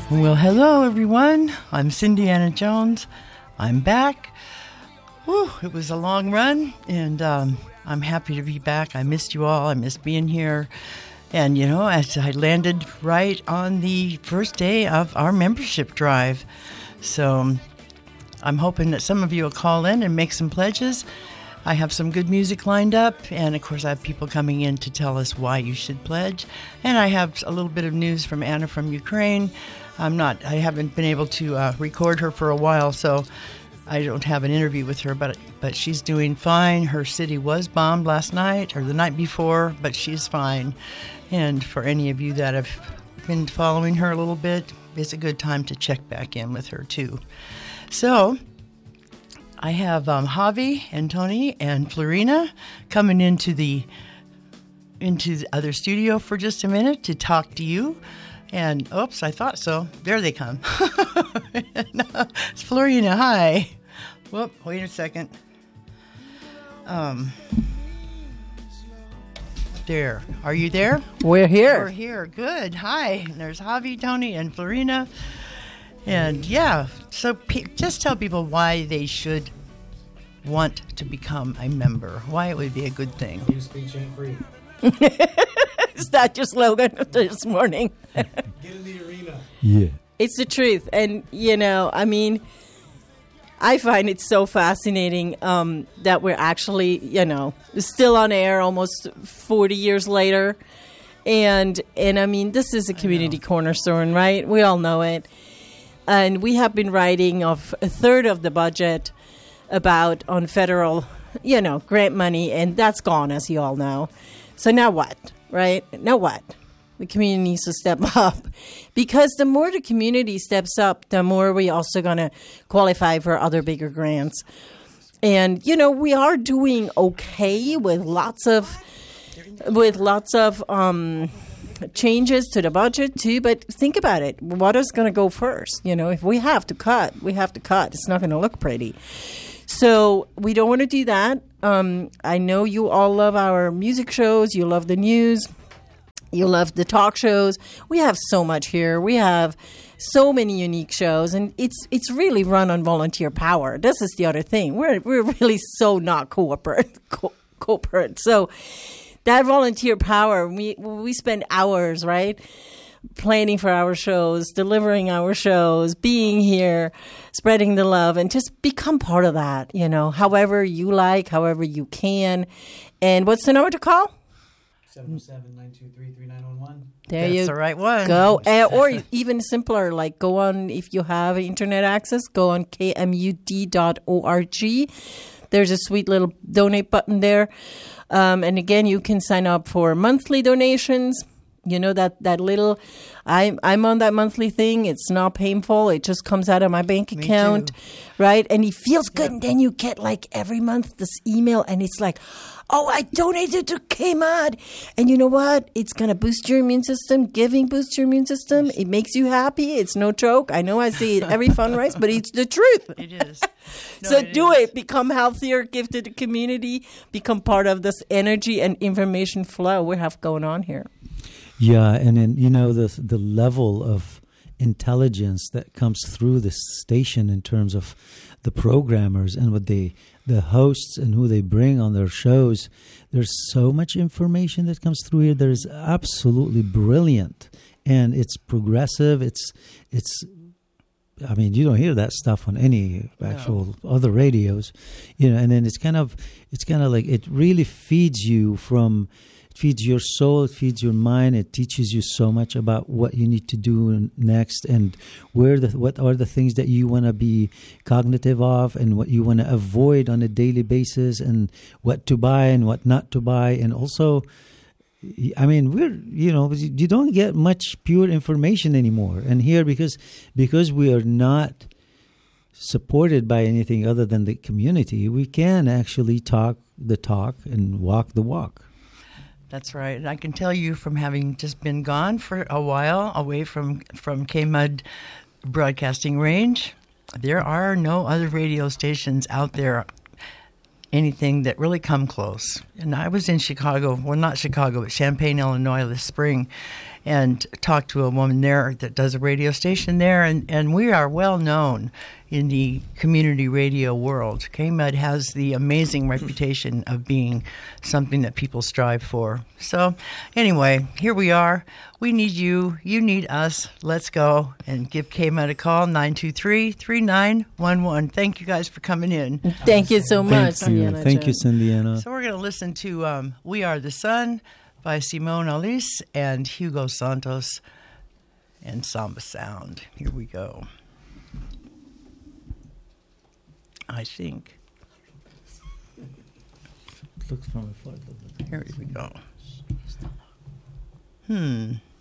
Well, hello, everyone. I'm Cindy Anna Jones. I'm back. Whew, it was a long run, and I'm happy to be back. I missed you all. I missed being here. And, you know, as I landed right on the first day of our membership drive. So I'm hoping that some of you will call in and make some pledges. I have some good music lined up, and of course I have people coming in to tell us why you should pledge. And I have a little bit of news from Anna from Ukraine. I haven't been able to record her for a while, so I don't have an interview with her, but she's doing fine. Her city was bombed last night or the night before, but she's fine. And for any of you that have been following her a little bit, it's a good time to check back in with her too. So I have Javi and Tony and Florina coming into the other studio for just a minute to talk to you. And, oops, I thought so. There they come. It's Florina, hi. Whoop, wait a second. There. Are you there? We're here. We're here. Good. Hi. And there's Javi, Tony, and Florina. And, yeah, so just tell people why they should want to become a member, why it would be a good thing. Your speech ain't free. Is that your slogan this morning? Get in the arena. Yeah. It's the truth. And, you know, I mean, I find it so fascinating that we're actually, you know, still on air almost 40 years later. And I mean, this is a community cornerstone, right? We all know it. And we have been writing of a third of the budget on federal, you know, grant money, and that's gone, as you all know. So now what, right? Now what? The community needs to step up, because the more the community steps up, the more we also going to qualify for other bigger grants. And, you know, we are doing okay with lots of changes to the budget too, but think about it. What is going to go first? You know, if we have to cut, we have to cut. It's not going to look pretty. So we don't want to do that. I know you all love our music shows. You love the news. You love the talk shows. We have so much here. We have so many unique shows, and it's really run on volunteer power. This is the other thing. We're really so not corporate. So that volunteer power, we spend hours, right, planning for our shows, delivering our shows, being here, spreading the love, and just become part of that, you know, however you like, however you can. And what's the number to call? 707-923-3911. That's the right one. Go. Or even simpler, like go on, if you have internet access, go on kmud.org. There's a sweet little donate button there. And again, you can sign up for monthly donations. You know, that little, I'm on that monthly thing. It's not painful. It just comes out of my bank account, right? And it feels good. Yep. And then you get like every month this email, and it's like, oh, I donated to KMUD. And you know what? It's going to boost your immune system. Giving boosts your immune system. It makes you happy. It's no joke. I know I say it every fundraise, but it's the truth. It is. No, so do it. Become healthier. Give to the community. Become part of this energy and information flow we have going on here. Yeah, and then, you know, the level of intelligence that comes through this station in terms of the programmers and what the hosts and who they bring on their shows. There's so much information that comes through here. There's absolutely brilliant, and it's progressive. It's I mean, you don't hear that stuff on any actual other radios, you know. And then it's kind of like it really feeds you from. Feeds your soul, it feeds your mind, it teaches you so much about what you need to do next, and what are the things that you want to be cognitive of, and what you want to avoid on a daily basis, and what to buy and what not to buy. And also, I mean, you don't get much pure information anymore. And here, because we are not supported by anything other than the community, we can actually talk the talk and walk the walk. That's right. And I can tell you from having just been gone for a while away from KMUD broadcasting range, there are no other radio stations out there anything that really come close. And I was in Chicago, well, not Chicago, but Champaign, Illinois this spring, and talked to a woman there that does a radio station there, and we are well known in the community radio world. KMUD has the amazing reputation of being something that people strive for. So anyway, here we are. We need you. You need us. Let's go and give KMUD a call, 923-3911. Thank you guys for coming in. Thank you so much, Thank you. Cindy. Thank you, Cindy Anna. So we're going to listen to We Are the Sun by Simone Alice and Hugo Santos and Samba Sound. Here we go. I think. Looks from afar. Here we go.